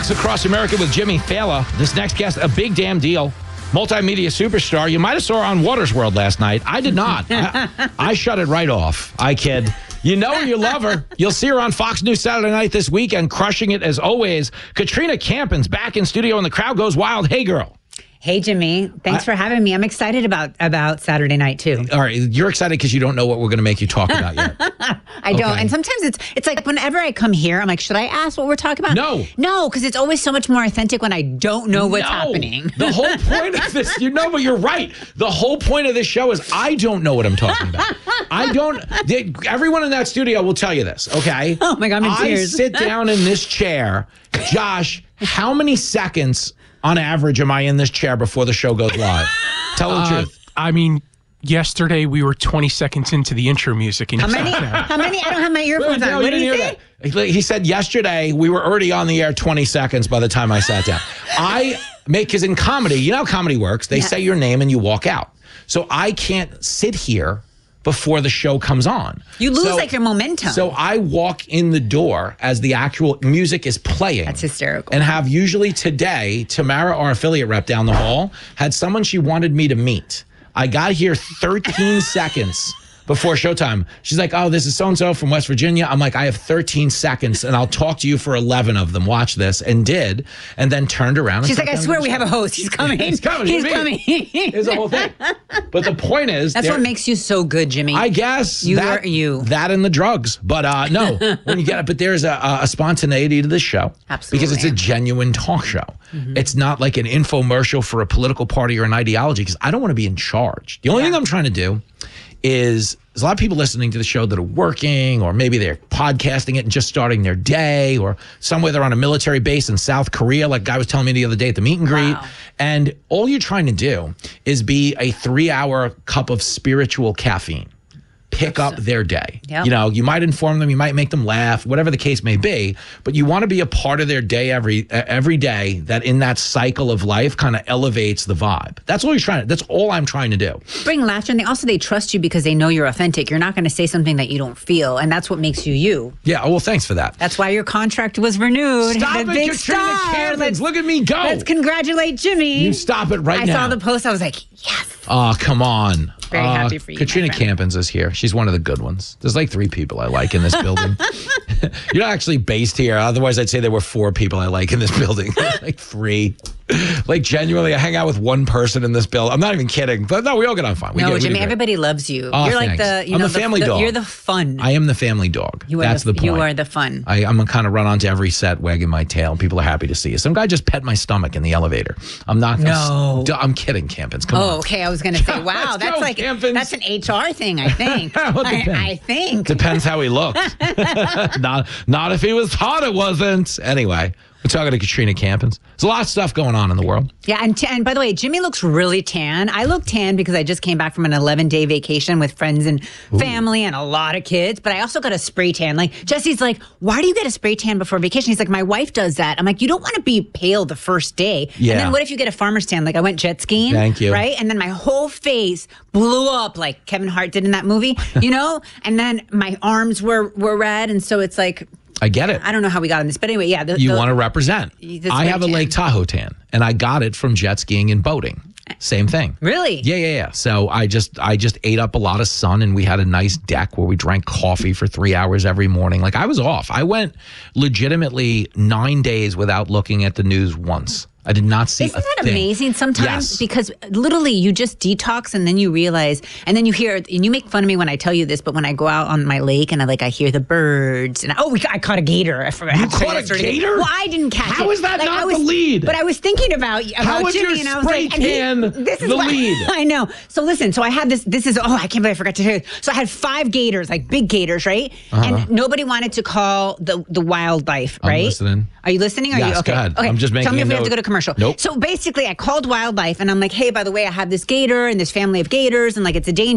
Walks Across America with Jimmy Fallon. This next guest, a big damn deal. Multimedia superstar. You might have saw her on Water's World last night. I did not. I shut it right off. I kid. You know you love her. You'll see her on Fox News Saturday night this weekend, crushing it as always. Katrina Campins back in studio and the crowd goes wild. Hey, girl. Hey, Jimmy. Thanks for having me. I'm excited about Saturday night, too. All right. You're excited because you don't know what we're going to make you talk about yet. I don't. And sometimes it's like whenever I come here, I'm like, should I ask what we're talking about? No, because it's always so much more authentic when I don't know what's happening. The whole point of this, but you're right. The whole point of this show is I don't know what I'm talking about. Everyone in that studio will tell you this, okay? Oh, my God, I'm in tears. I sit down in this chair. Josh, how many seconds on average am I in this chair before the show goes live? Tell the truth. I mean, yesterday we were 20 seconds into the intro music. And How many? I don't have my earphones on. What did he say? He said yesterday we were already on the air 20 seconds by the time I sat down. Because in comedy, you know how comedy works. They say your name and you walk out. So I can't sit here before the show comes on. You lose your momentum. So I walk in the door as the actual music is playing. That's hysterical. And have usually today, Tamara, our affiliate rep down the hall, had someone she wanted me to meet. I got here 13 seconds before showtime. She's like, oh, this is so-and-so from West Virginia. I'm like, I have 13 seconds and I'll talk to you for 11 of them. Watch this. And did. And then turned around. She's like, I swear we have a host. He's coming. He's coming. He's coming. Here's the whole thing. But the point is. That's what makes you so good, Jimmy. I guess. That and the drugs. But no, when you get it. But there's a spontaneity to this show. Absolutely. Because it's a genuine talk show. Mm-hmm. It's not like an infomercial for a political party or an ideology because I don't want to be in charge. The only thing I'm trying to do is there's a lot of people listening to the show that are working, or maybe they're podcasting it and just starting their day, or somewhere they're on a military base in South Korea, like a guy was telling me the other day at the meet and greet. Wow. And all you're trying to do is be a 3-hour cup of spiritual caffeine. Pick up their day. Yep. You might inform them, you might make them laugh, whatever the case may be, but you want to be a part of their day every day that in that cycle of life kind of elevates the vibe. That's all I'm trying to do. Bring laughter, and they trust you because they know you're authentic. You're not going to say something that you don't feel, and that's what makes you you. Yeah, well, thanks for that. That's why your contract was renewed. Stop the it, big Katrina Campins. Look at me go. Let's congratulate Jimmy. You stop it right now. I saw the post. I was like, yes. Oh, come on. Very happy for you, Katrina Campins is here. She's one of the good ones. There's like 3 people I like in this building. You're not actually based here. Otherwise, I'd say there were 4 people I like in this building. Like 3. Like genuinely, I hang out with 1 person in this building. I'm not even kidding. But no, we all get on fine. Jimmy, everybody loves you. Oh, you're like thanks. I'm the family dog. You're the fun. I am the family dog. That's the point. You are the fun. I'm kind of run onto every set, wagging my tail. People are happy to see you. Some guy just pet my stomach in the elevator. I'm not. No. I'm kidding, Campins. Come on. Oh, okay. I was going to say, wow, that's like Campins. That's an HR thing, I think. I think. Depends how he looks. Not if he was hot, it wasn't. Anyway, we're talking to Katrina Campins. There's a lot of stuff going on in the world. Yeah, and by the way, Jimmy looks really tan. I look tan because I just came back from an 11-day vacation with friends and family and a lot of kids, but I also got a spray tan. Like, Jesse's like, why do you get a spray tan before vacation? He's like, my wife does that. I'm like, you don't want to be pale the first day. Yeah. And then what if you get a farmer's tan? Like, I went jet skiing. Thank you. Right? And then my whole face blew up like Kevin Hart did in that movie, And then my arms were red, and so it's like... I get it. I don't know how we got on this, but anyway, yeah. You want to represent. I have a Lake Tahoe tan, and I got it from jet skiing and boating. Same thing. Really? Yeah. So I just ate up a lot of sun, and we had a nice deck where we drank coffee for 3 hours every morning. Like, I was off. I went legitimately 9 days without looking at the news once. I did not see Isn't that amazing sometimes? Yes. Because literally you just detox and then you realize, and then you hear, and you make fun of me when I tell you this, but when I go out on my lake and I hear the birds, and I caught a gator. I forgot. You caught a gator? Well, I didn't catch it. How is that not the lead? But I was thinking about How is Jimmy, your and I was spray like, tan the lead? I know. So listen, I had this is, I can't believe I forgot to tell you. So I had 5 gators, like big gators, right? And nobody wanted to call the wildlife, right? I'm listening. Are you listening? Yes, go ahead. Okay. I'm just making Tell me a if we have note. to go to commercial. Nope. So basically, I called wildlife, and I'm like, hey, by the way, I have this gator and this family of gators, and like it's a danger.